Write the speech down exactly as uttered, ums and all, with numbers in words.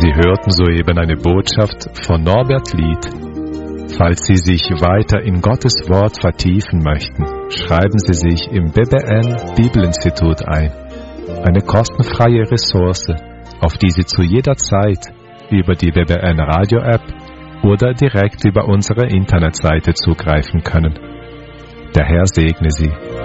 Sie hörten soeben eine Botschaft von Norbert Lied. Falls Sie sich weiter in Gottes Wort vertiefen möchten, schreiben Sie sich im B B N Bibelinstitut ein. Eine kostenfreie Ressource, auf die Sie zu jeder Zeit über die B B N Radio App oder direkt über unsere Internetseite zugreifen können. Der Herr segne Sie.